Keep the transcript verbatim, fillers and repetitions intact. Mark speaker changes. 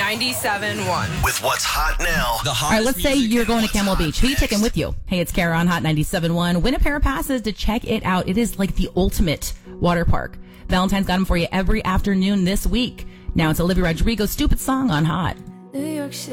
Speaker 1: ninety-seven point one.
Speaker 2: With what's hot now. The
Speaker 3: All right, let's say you're going to Camel Beach. Who are you taking with you? Hey, it's Kara on Hot ninety-seven point one. Win a pair of passes to check it out. It is like the ultimate water park. Valentine's got them for you every afternoon this week. Now it's Olivia Rodrigo's Stupid Song on Hot.
Speaker 4: New York City.